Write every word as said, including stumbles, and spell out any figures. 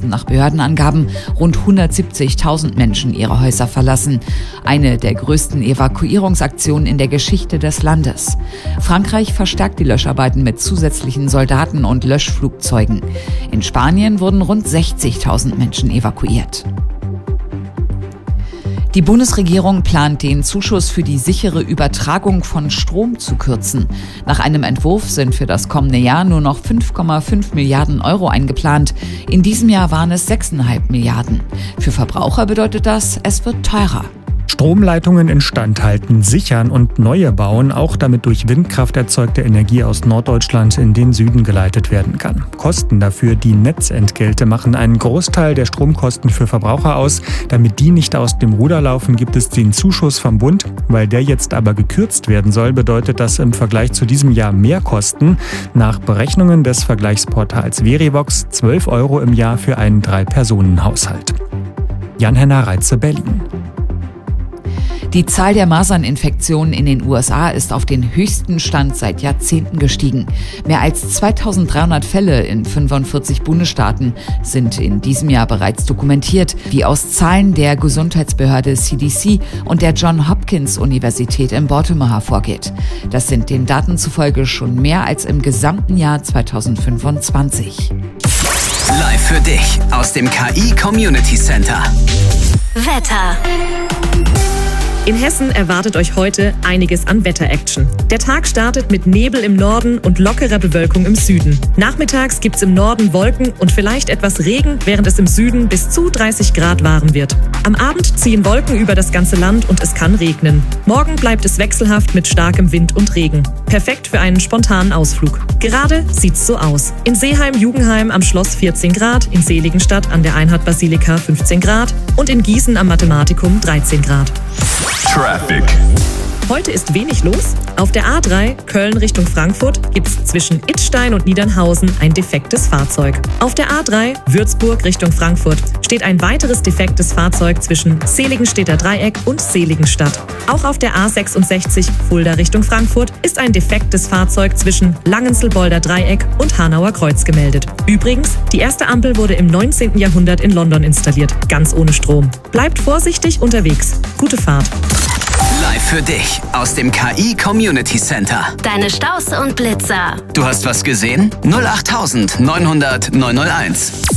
mussten nach Behördenangaben rund hundertsiebzigtausend Menschen ihre Häuser verlassen. Eine der größten Evakuierungsaktionen in der Geschichte des Landes. Frankreich verstärkt die Löscharbeiten mit zusätzlichen Soldaten und Löschflugzeugen. In Spanien wurden rund sechzigtausend Menschen evakuiert. Die Bundesregierung plant, den Zuschuss für die sichere Übertragung von Strom zu kürzen. Nach einem Entwurf sind für das kommende Jahr nur noch fünf Komma fünf Milliarden Euro eingeplant. In diesem Jahr waren es sechs Komma fünf Milliarden. Für Verbraucher bedeutet das, es wird teurer. Stromleitungen instand halten, sichern und neue bauen, auch damit durch Windkraft erzeugte Energie aus Norddeutschland in den Süden geleitet werden kann. Kosten dafür, die Netzentgelte, machen einen Großteil der Stromkosten für Verbraucher aus. Damit die nicht aus dem Ruder laufen, gibt es den Zuschuss vom Bund. Weil der jetzt aber gekürzt werden soll, bedeutet das im Vergleich zu diesem Jahr mehr Kosten. Nach Berechnungen des Vergleichsportals Verivox zwölf Euro im Jahr für einen Drei-Personen-Haushalt. Jan-Henner Reitze, Berlin. Die Zahl der Maserninfektionen in den U S A ist auf den höchsten Stand seit Jahrzehnten gestiegen. Mehr als zweitausenddreihundert Fälle in fünfundvierzig Bundesstaaten sind in diesem Jahr bereits dokumentiert, wie aus Zahlen der Gesundheitsbehörde C D C und der Johns Hopkins Universität in Baltimore hervorgeht. Das sind den Daten zufolge schon mehr als im gesamten Jahr zweitausendfünfundzwanzig. Live für dich aus dem K I Community Center. Wetter. In Hessen erwartet euch heute einiges an Wetter-Action. Der Tag startet mit Nebel im Norden und lockerer Bewölkung im Süden. Nachmittags gibt's im Norden Wolken und vielleicht etwas Regen, während es im Süden bis zu dreißig Grad warm wird. Am Abend ziehen Wolken über das ganze Land und es kann regnen. Morgen bleibt es wechselhaft mit starkem Wind und Regen. Perfekt für einen spontanen Ausflug. Gerade sieht's so aus. In Seeheim-Jugenheim am Schloss vierzehn Grad, in Seligenstadt an der Einhard-Basilika fünfzehn Grad und in Gießen am Mathematikum dreizehn Grad. Traffic. Heute ist wenig los. Auf der A drei Köln Richtung Frankfurt gibt es zwischen Idstein und Niedernhausen ein defektes Fahrzeug. Auf der A drei Würzburg Richtung Frankfurt steht ein weiteres defektes Fahrzeug zwischen Seligenstädter Dreieck und Seligenstadt. Auch auf der A sechsundsechzig Fulda Richtung Frankfurt ist ein defektes Fahrzeug zwischen Langenselbolder Dreieck und Hanauer Kreuz gemeldet. Übrigens, die erste Ampel wurde im neunzehnten Jahrhundert in London installiert, ganz ohne Strom. Bleibt vorsichtig unterwegs. Gute Fahrt. Live für dich aus dem K I Community Center. Deine Staus und Blitzer. Du hast was gesehen? null acht neunhundert neunhunderteins.